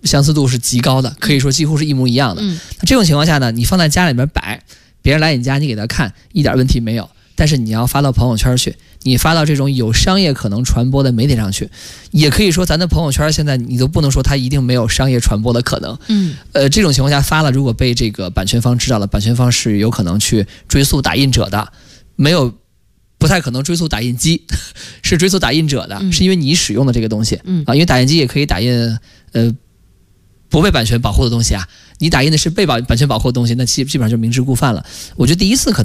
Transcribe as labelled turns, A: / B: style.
A: 相似度是极高的，可以说几乎是一模一样的。那这种情况下呢，你放在家里面摆，别人来你家你给他看，一点问题没有。但是你要发到朋友圈去，你发到这种有商业可能传播的媒体上去，也可以说咱的朋友圈现在你都不能说它一定没有商业传播的可能。这种情况下发了，如果被这个版权方知道了，版权方是有可能去追溯打印者的，不太可能追溯打印机，是追溯打印者的，是因为你使用的这个东西因为打印机也可以打印不被版权保护的东西啊，你打印的是被版权保护的东西，那基本上就明知故犯了。我觉得第一次可能